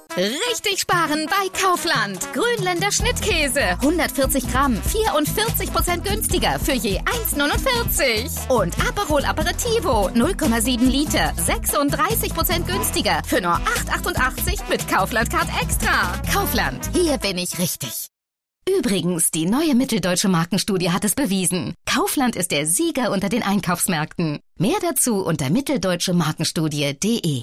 Richtig sparen bei Kaufland. Grünländer Schnittkäse. 140 Gramm, 44% günstiger für je 1,49. Und Aperol Aperitivo, 0,7 Liter, 36% günstiger für nur 8,88 mit Kaufland Card Extra. Kaufland, hier bin ich richtig. Übrigens, die neue Mitteldeutsche Markenstudie hat es bewiesen. Kaufland ist der Sieger unter den Einkaufsmärkten. Mehr dazu unter mitteldeutschemarkenstudie.de.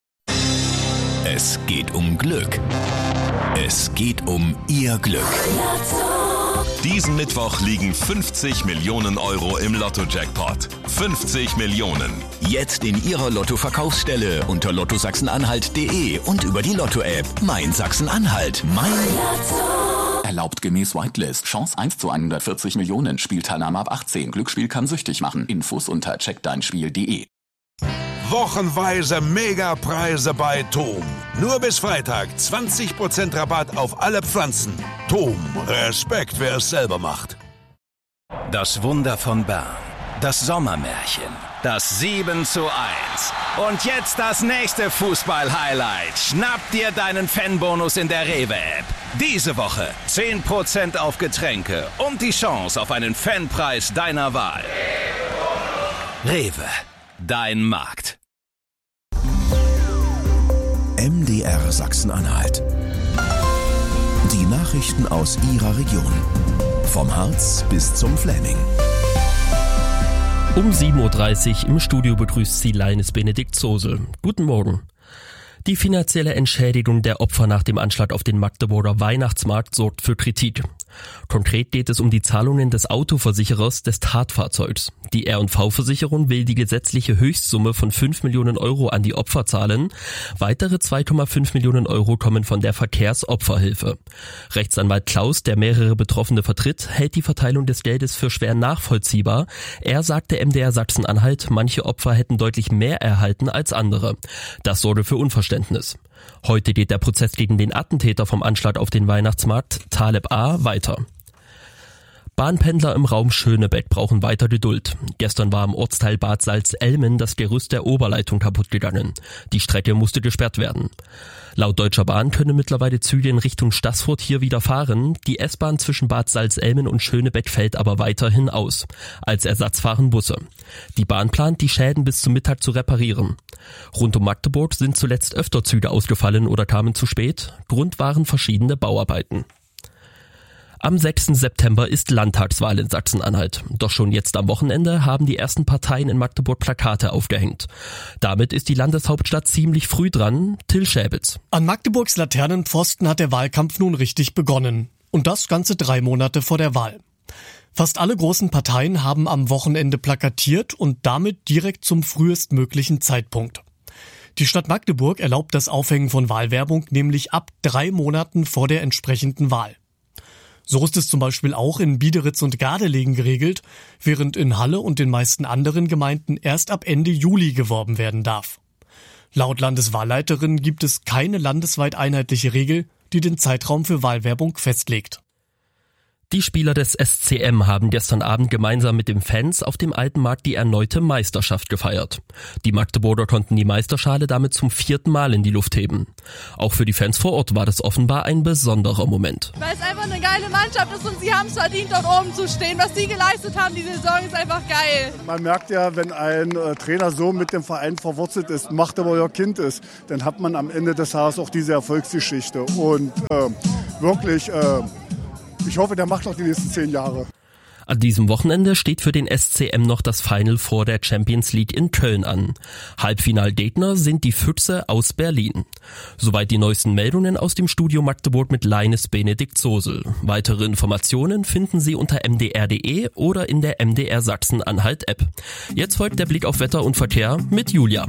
Es geht um Glück. Es geht um Ihr Glück. Diesen Mittwoch liegen 50 Millionen Euro im Lotto-Jackpot. 50 Millionen. Jetzt in Ihrer Lotto-Verkaufsstelle unter lottosachsen-anhalt.de und über die Lotto-App. Mein Sachsen-Anhalt. Mein Lotto. Erlaubt gemäß Whitelist. Chance 1 zu 140 Millionen. Spielteilnahme ab 18. Glücksspiel kann süchtig machen. Infos unter checkdeinspiel.de. Wochenweise Megapreise bei TOM. Nur bis Freitag 20% Rabatt auf alle Pflanzen. TOM, Respekt, wer es selber macht. Das Wunder von Bern. Das Sommermärchen. Das 7:1. Und jetzt das nächste Fußball-Highlight. Schnapp dir deinen Fanbonus in der Rewe-App. Diese Woche 10% auf Getränke und die Chance auf einen Fanpreis deiner Wahl. Rewe. Dein Markt. MDR Sachsen-Anhalt. Die Nachrichten aus Ihrer Region. Vom Harz bis zum Fläming. Um 7.30 Uhr im Studio begrüßt Sie Leines Benedikt Zosel. Guten Morgen. Die finanzielle Entschädigung der Opfer nach dem Anschlag auf den Magdeburger Weihnachtsmarkt sorgt für Kritik. Konkret geht es um die Zahlungen des Autoversicherers des Tatfahrzeugs. Die R&V-Versicherung will die gesetzliche Höchstsumme von 5 Millionen Euro an die Opfer zahlen. Weitere 2,5 Millionen Euro kommen von der Verkehrsopferhilfe. Rechtsanwalt Klaus, der mehrere Betroffene vertritt, hält die Verteilung des Geldes für schwer nachvollziehbar. Er sagte MDR Sachsen-Anhalt, manche Opfer hätten deutlich mehr erhalten als andere. Das sorge für Unverständnis. Heute geht der Prozess gegen den Attentäter vom Anschlag auf den Weihnachtsmarkt, Taleb A., weiter. Bahnpendler im Raum Schönebeck brauchen weiter Geduld. Gestern war im Ortsteil Bad Salzelmen das Gerüst der Oberleitung kaputt gegangen. Die Strecke musste gesperrt werden. Laut Deutscher Bahn können mittlerweile Züge in Richtung Staßfurt hier wieder fahren. Die S-Bahn zwischen Bad Salzelmen und Schönebeck fällt aber weiterhin aus. Als Ersatz fahren Busse. Die Bahn plant, die Schäden bis zum Mittag zu reparieren. Rund um Magdeburg sind zuletzt öfter Züge ausgefallen oder kamen zu spät. Grund waren verschiedene Bauarbeiten. Am 6. September ist Landtagswahl in Sachsen-Anhalt. Doch schon jetzt am Wochenende haben die ersten Parteien in Magdeburg Plakate aufgehängt. Damit ist die Landeshauptstadt ziemlich früh dran. Till Schäbitz. An Magdeburgs Laternenpfosten hat der Wahlkampf nun richtig begonnen. Und das ganze 3 Monate vor der Wahl. Fast alle großen Parteien haben am Wochenende plakatiert und damit direkt zum frühestmöglichen Zeitpunkt. Die Stadt Magdeburg erlaubt das Aufhängen von Wahlwerbung nämlich ab 3 Monaten vor der entsprechenden Wahl. So ist es zum Beispiel auch in Biederitz und Gardelegen geregelt, während in Halle und den meisten anderen Gemeinden erst ab Ende Juli geworben werden darf. Laut Landeswahlleiterin gibt es keine landesweit einheitliche Regel, die den Zeitraum für Wahlwerbung festlegt. Die Spieler des SCM haben gestern Abend gemeinsam mit den Fans auf dem Alten Markt die erneute Meisterschaft gefeiert. Die Magdeburger konnten die Meisterschale damit zum 4. Mal in die Luft heben. Auch für die Fans vor Ort war das offenbar ein besonderer Moment. Weil es einfach eine geile Mannschaft ist und sie haben es verdient, dort oben zu stehen. Was sie geleistet haben, die Saison ist einfach geil. Man merkt ja, wenn ein Trainer so mit dem Verein verwurzelt ist, Magdeburger Kind ist, dann hat man am Ende des Tages auch diese Erfolgsgeschichte. Und wirklich... Ich hoffe, der macht noch die nächsten 10 Jahre. An diesem Wochenende steht für den SCM noch das Final Four der Champions League in Köln an. Halbfinalgegner sind die Füchse aus Berlin. Soweit die neuesten Meldungen aus dem Studio Magdeburg mit Leines Benedikt Zosel. Weitere Informationen finden Sie unter mdr.de oder in der MDR Sachsen-Anhalt-App. Jetzt folgt der Blick auf Wetter und Verkehr mit Julia.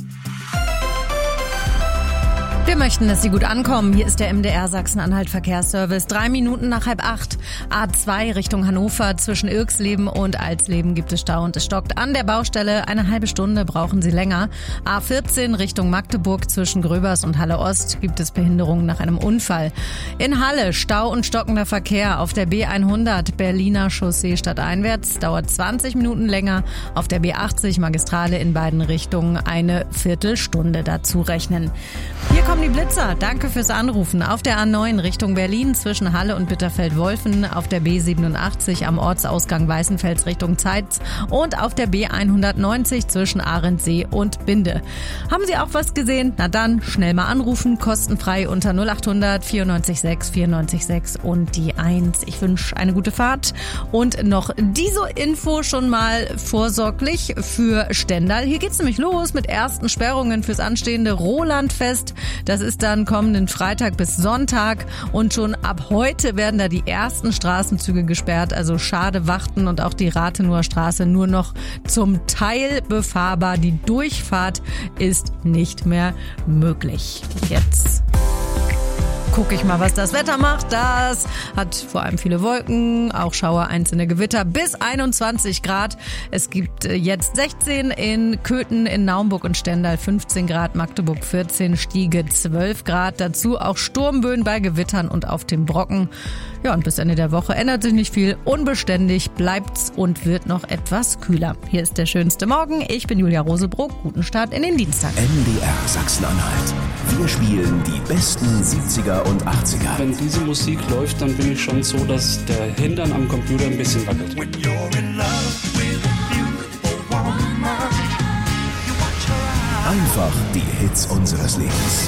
Wir möchten, dass Sie gut ankommen. Hier ist der MDR Sachsen-Anhalt Verkehrsservice. 3 Minuten nach 7:30. A2 Richtung Hannover. Zwischen Irksleben und Alsleben gibt es Stau und es stockt an der Baustelle. Eine halbe Stunde brauchen Sie länger. A14 Richtung Magdeburg. Zwischen Gröbers und Halle Ost gibt es Behinderungen nach einem Unfall. In Halle Stau und stockender Verkehr. Auf der B100 Berliner Chaussee stadteinwärts dauert 20 Minuten länger. Auf der B80 Magistrale in beiden Richtungen eine Viertelstunde dazu rechnen. Hier kommt kommen die Blitzer. Danke fürs Anrufen. Auf der A9 Richtung Berlin zwischen Halle und Bitterfeld-Wolfen, auf der B87 am Ortsausgang Weißenfels Richtung Zeitz und auf der B190 zwischen Arendsee und Binde. Haben Sie auch was gesehen? Na dann schnell mal anrufen, kostenfrei unter 0800 94 6 94 6 und die 1. Ich wünsche eine gute Fahrt und noch diese Info schon mal vorsorglich für Stendal. Hier geht's nämlich los mit ersten Sperrungen fürs anstehende Rolandfest. Das ist dann kommenden Freitag bis Sonntag und schon ab heute werden da die ersten Straßenzüge gesperrt. Also Schade-Wachten und auch die Rathenuer Straße nur noch zum Teil befahrbar. Die Durchfahrt ist nicht mehr möglich. Jetzt gucke ich mal, was das Wetter macht. Das hat vor allem viele Wolken, auch Schauer, einzelne Gewitter bis 21 Grad. Es gibt jetzt 16 in Köthen, in Naumburg und Stendal, 15 Grad, Magdeburg 14, Stiege 12 Grad. Dazu auch Sturmböen bei Gewittern und auf dem Brocken. Ja, und bis Ende der Woche ändert sich nicht viel. Unbeständig bleibt's und wird noch etwas kühler. Hier ist der schönste Morgen. Ich bin Julia Rosebrock. Guten Start in den Dienstag. MDR Sachsen-Anhalt. Wir spielen die besten 70er und 80er. Wenn diese Musik läuft, dann bin ich schon so, dass der Hintern am Computer ein bisschen wackelt. Einfach die Hits unseres Lebens.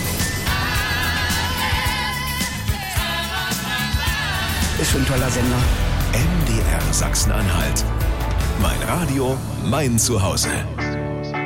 Ist schon ein toller Sender. MDR Sachsen-Anhalt. Mein Radio, mein Zuhause.